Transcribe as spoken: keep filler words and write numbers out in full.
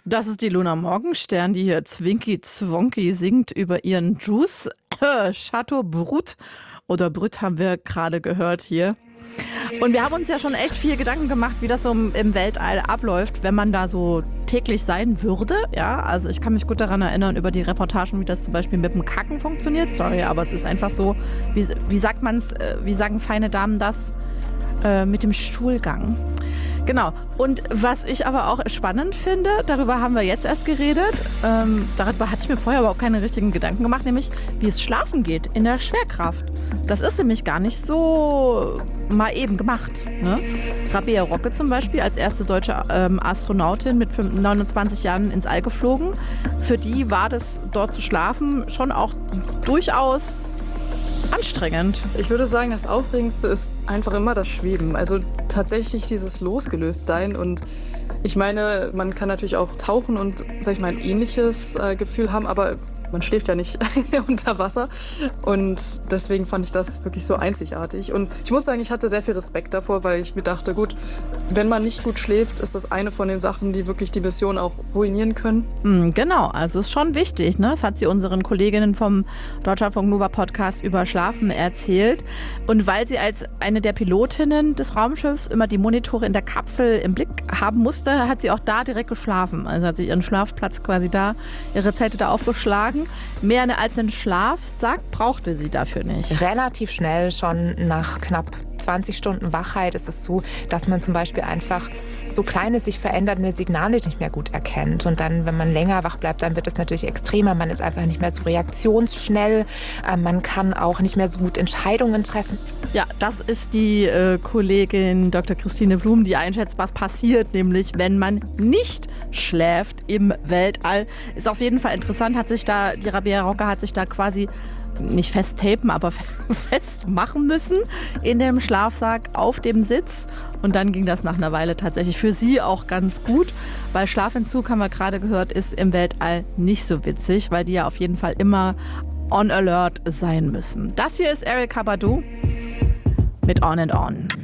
Das ist die Luna Morgenstern, die hier Zwinky Zwonky singt über ihren Juice. Äh, Chateau Brut oder Brut haben wir gerade gehört hier. Und wir haben uns ja schon echt viel Gedanken gemacht, wie das so im Weltall abläuft, wenn man da so täglich sein würde. Ja, also ich kann mich gut daran erinnern, über die Reportagen, wie das zum Beispiel mit dem Kacken funktioniert. Sorry, aber es ist einfach so, wie, wie sagt man's, wie sagen feine Damen das? Äh, mit dem Stuhlgang. Genau. Und was ich aber auch spannend finde, darüber haben wir jetzt erst geredet, ähm, darüber hatte ich mir vorher aber auch keine richtigen Gedanken gemacht, nämlich wie es schlafen geht in der Schwerkraft. Das ist nämlich gar nicht so mal eben gemacht. Ne? Rabea Rocke zum Beispiel, als erste deutsche ähm, Astronautin mit neunundzwanzig Jahren ins All geflogen, für die war das dort zu schlafen schon auch durchaus anstrengend. Ich würde sagen, das Aufregendste ist einfach immer das Schweben. Also tatsächlich dieses Losgelöstsein. Und ich meine, man kann natürlich auch tauchen und, sag ich mal, ein ähnliches äh, Gefühl haben, aber man schläft ja nicht unter Wasser. Und deswegen fand ich das wirklich so einzigartig. Und ich muss sagen, ich hatte sehr viel Respekt davor, weil ich mir dachte, gut, wenn man nicht gut schläft, ist das eine von den Sachen, die wirklich die Mission auch ruinieren können. Mm, genau, also ist schon wichtig. Ne? Das hat sie unseren Kolleginnen vom Deutschlandfunk Nova Podcast über Schlafen erzählt. Und weil sie als eine der Pilotinnen des Raumschiffs immer die Monitore in der Kapsel im Blick haben musste, hat sie auch da direkt geschlafen. Also hat sie ihren Schlafplatz quasi da, ihre Zelte da aufgeschlagen. Mehr als einen Schlafsack brauchte sie dafür nicht. Relativ schnell, schon nach knapp zwanzig Stunden Wachheit, ist es so, dass man zum Beispiel einfach so kleine, sich verändernde Signale nicht mehr gut erkennt. Und dann, wenn man länger wach bleibt, dann wird es natürlich extremer. Man ist einfach nicht mehr so reaktionsschnell. Äh, man kann auch nicht mehr so gut Entscheidungen treffen. Ja, das ist die äh, Kollegin Doktor Christine Blum, die einschätzt, was passiert, nämlich wenn man nicht schläft im Weltall. Ist auf jeden Fall interessant, hat sich da, die Rabea Rocke hat sich da quasi nicht festtapen, aber festmachen müssen in dem Schlafsack auf dem Sitz. Und dann ging das nach einer Weile tatsächlich für sie auch ganz gut, weil Schlafentzug, haben wir gerade gehört, ist im Weltall nicht so witzig, weil die ja auf jeden Fall immer on alert sein müssen. Das hier ist Erykah Badu mit On and On.